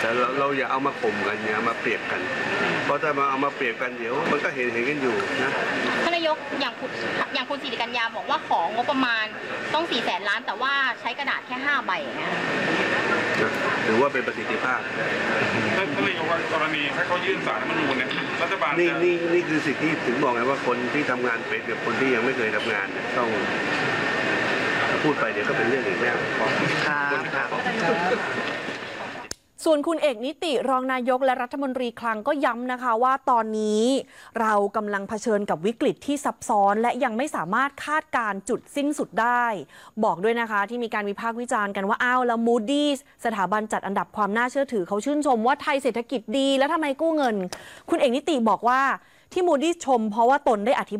เราอย่าเอามาข่มกันอย่ามาเปรียบกันเพราะถ้ามาเอามาเปรียบกันเดี๋ยวมันก็เห็นกันอยู่นะท่านนายกอย่างคุณสิริกัญญาบอกว่าของงบประมาณต้อง400,000 ล้านแต่ว่าใช้กระดาษแค่5 ใบอย่างเงี้ยถือว่าเป็นประสิทธิภาพท่านนายกกรณีถ้าเขายื่นศาลรัฐธรรมนูญเนี่ยรัฐบาลนี่คือสิ่งที่ถึงบอกไงว่าคนที่ทำงานเป็นกับคนที่ยังไม่เคยทำงานต้องพูดไปเดี๋ยวก็เป็นเรื่องอีกแล้วส่วนคุณเอกนิติรองนายกและรัฐมนตรีคลังก็ย้ำนะคะว่าตอนนี้เรากำลังเผชิญกับวิกฤตที่ซับซ้อนและยังไม่สามารถคาดการจุดสิ้นสุดได้บอกด้วยนะคะที่มีการวิพากษ์วิจารณ์กันว่าอ้าวแล้ว Moody's สถาบันจัดอันดับความน่าเชื่อถือเขาชื่นชมว่าไทยเศรษฐกิจดีแล้วทำไมกู้เงินคุณเอกนิติบอกว่าที่ Moody's ชมเพราะว่าตนได้อธิบาย